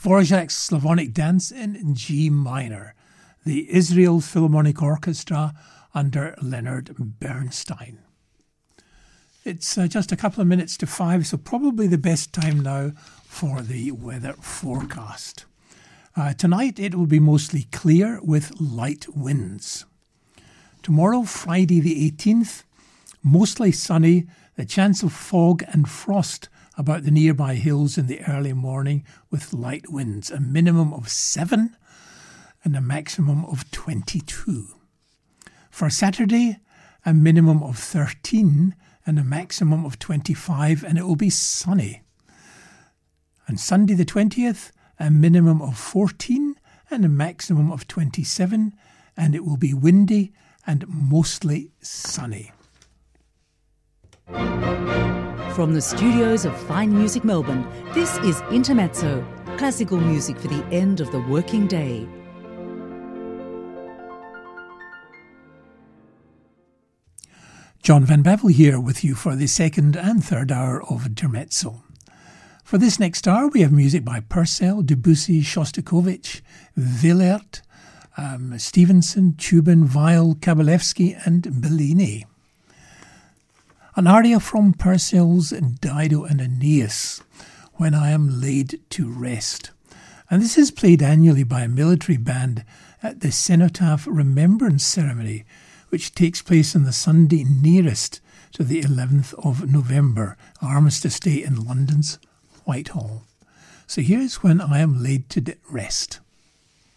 Dvorak's Slavonic Dance in G minor, the Israel Philharmonic Orchestra under Leonard Bernstein. It's just a couple of minutes to 5, so probably the best time now for the weather forecast. Tonight it will be mostly clear with light winds. Tomorrow, Friday the 18th, mostly sunny, the chance of fog and frost about the nearby hills in the early morning with light winds, a minimum of 7 and a maximum of 22. For Saturday, a minimum of 13 and a maximum of 25, and it will be sunny. On Sunday the 20th, a minimum of 14 and a maximum of 27, and it will be windy and mostly sunny. From the studios of Fine Music Melbourne, this is Intermezzo, classical music for the end of the working day. John Van Bevel here with you for the second and third hour of Intermezzo. For this next hour, we have music by Purcell, Debussy, Shostakovich, Willaert, Stevenson, Chubin, Weill, Kabalevsky and Bellini. An aria from Purcell's Dido and Aeneas, When I Am Laid to Rest. And this is played annually by a military band at the Cenotaph Remembrance Ceremony, which takes place on the Sunday nearest to the 11th of November, Armistice Day in London's Whitehall. So here's When I Am Laid to Rest.